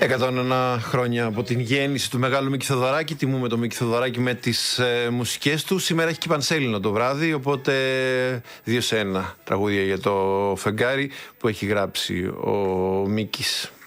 101 χρόνια από την γέννηση του μεγάλου Μίκη Θεοδωράκη. Τιμούμε τον Μίκη Θεοδωράκη με τις μουσικές του. Σήμερα έχει και πανσέλινο το βράδυ, οπότε 2 σε 1 τραγούδια για το φεγγάρι που έχει γράψει ο Μίκης.